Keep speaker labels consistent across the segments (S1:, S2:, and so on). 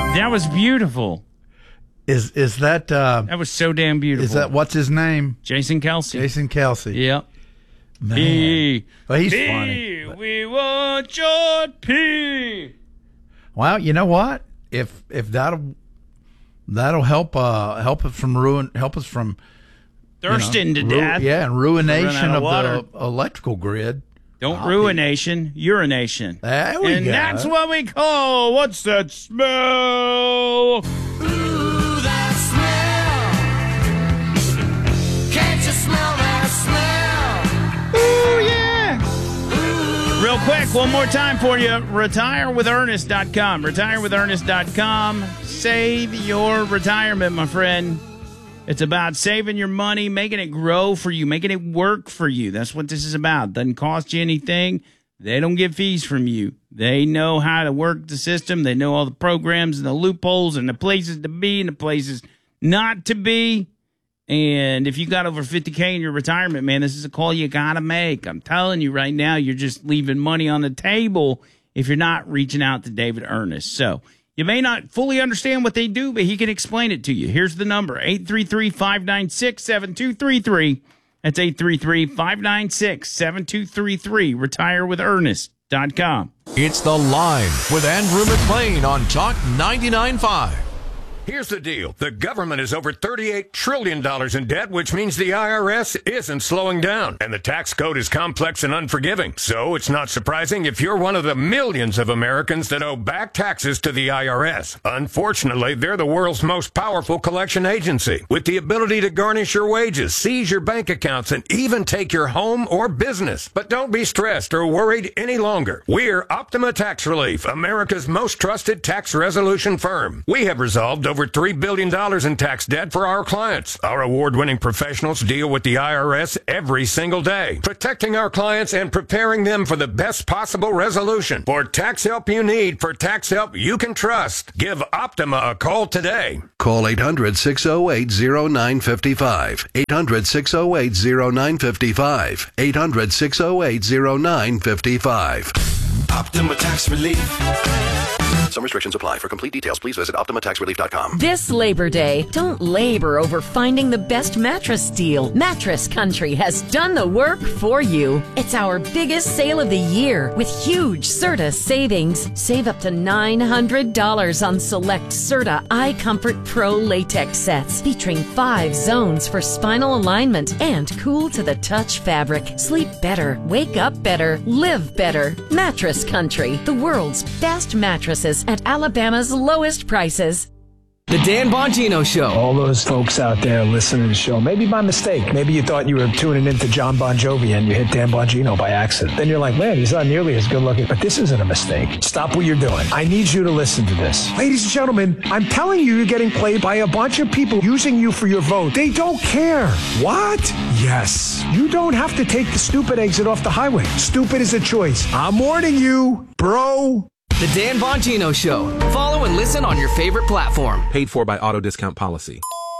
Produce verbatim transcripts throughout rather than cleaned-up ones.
S1: That was beautiful.
S2: Is is that uh,
S1: That was so damn beautiful.
S2: is that what's his name?
S1: Jason Kelce?
S2: Jason Kelce.
S1: Yep.
S2: Man.
S1: P.
S2: Well, he's
S1: P.
S2: funny.
S1: We want your P.
S2: Well, you know what? If if that'll that'll help uh help us from ruin help us from
S1: Thirsting
S2: you know,
S1: to
S2: ru-
S1: death.
S2: yeah, and ruination
S1: Run out
S2: of,
S1: of water.
S2: the electrical grid.
S1: Don't
S2: I'll
S1: ruination, urination.
S2: There we
S1: and
S2: go.
S1: that's what we call, what's that smell?
S3: Ooh, that smell. Can't you smell that smell?
S1: Ooh, yeah. Ooh. Real quick, one more time for you. retire with ernest dot com. retire with ernest dot com. Save your retirement, my friend. It's about saving your money, making it grow for you, making it work for you. That's what this is about. Doesn't cost you anything. They don't get fees from you. They know how to work the system. They know all the programs and the loopholes and the places to be and the places not to be. And if you got over fifty K in your retirement, man, this is a call you got to make. I'm telling you right now, you're just leaving money on the table if you're not reaching out to David Ernest. So you may not fully understand what they do, but he can explain it to you. Here's the number, eight three three, five nine six, seven two three three. That's eight three three, five nine six, seven two three three. retire with ernest dot com.
S4: It's The Line with Andrew McLean on Talk ninety-nine point five.
S5: Here's the deal. The government is over thirty-eight trillion dollars in debt, which means the I R S isn't slowing down. And the tax code is complex and unforgiving. So it's not surprising if you're one of the millions of Americans that owe back taxes to the I R S. Unfortunately, they're the world's most powerful collection agency, with the ability to garnish your wages, seize your bank accounts, and even take your home or business. But don't be stressed or worried any longer. We're Optima Tax Relief, America's most trusted tax resolution firm. We have resolved over three billion dollars in tax debt for our clients. Our award-winning professionals deal with the I R S every single day, protecting our clients and preparing them for the best possible resolution. For tax help you need, for tax help you can trust, give Optima a call today.
S6: Call eight hundred, six oh eight, oh nine five five. eight hundred, six oh eight, oh nine five five. eight hundred, six oh eight, oh nine five five.
S3: Optima Tax Relief.
S6: Some restrictions apply. For complete details, please visit optima tax relief dot com.
S7: This Labor Day, don't labor over finding the best mattress deal. Mattress Country has done the work for you. It's our biggest sale of the year with huge Serta savings. Save up to nine hundred dollars on select Serta iComfort Pro latex sets featuring five zones for spinal alignment and cool to the touch fabric. Sleep better, wake up better, live better. Mattress Country, the world's best mattresses at Alabama's lowest prices.
S8: The Dan Bongino Show.
S9: All those folks out there listening to the show, maybe by mistake. Maybe you thought you were tuning into John Bon Jovi and you hit Dan Bongino by accident. Then you're like, man, he's not nearly as good looking. But this isn't a mistake. Stop what you're doing. I need you to listen to this. Ladies and gentlemen, I'm telling you, you're getting played by a bunch of people using you for your vote. They don't care. What? Yes. You don't have to take the stupid exit off the highway. Stupid is a choice. I'm warning you, bro.
S8: The Dan Bongino Show. Follow and listen on your favorite platform.
S10: Paid for by Auto Discount Policy.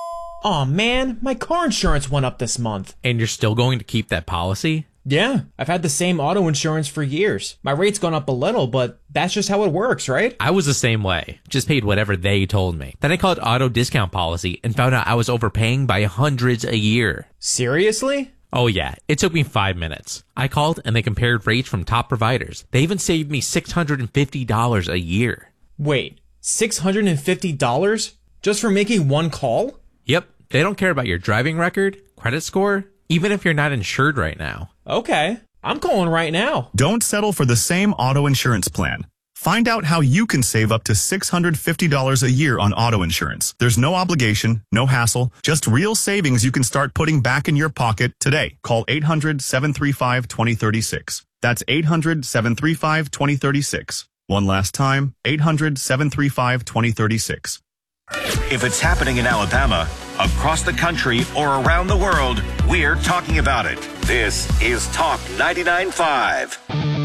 S11: Aw, man, my car insurance went up this month.
S12: And you're still going to keep that policy?
S11: Yeah, I've had the same auto insurance for years. My rate's gone up a little, but that's just how it works, right?
S12: I was the same way. Just paid whatever they told me. Then I called Auto Discount Policy and found out I was overpaying by hundreds a year.
S11: Seriously?
S12: Oh yeah, it took me five minutes. I called and they compared rates from top providers. They even saved me six hundred fifty dollars a year.
S11: Wait, six hundred fifty dollars? Just for making one call?
S12: Yep, they don't care about your driving record, credit score, even if you're not insured right now.
S11: Okay, I'm calling right now.
S13: Don't settle for the same auto insurance plan. Find out how you can save up to six hundred fifty dollars a year on auto insurance. There's no obligation, no hassle, just real savings you can start putting back in your pocket today. Call eight hundred, seven three five, two oh three six. That's eight hundred, seven three five, two oh three six. One last time, eight hundred, seven three five, two oh three six.
S14: If it's happening in Alabama, across the country, or around the world, we're talking about it. This is Talk ninety-nine point five.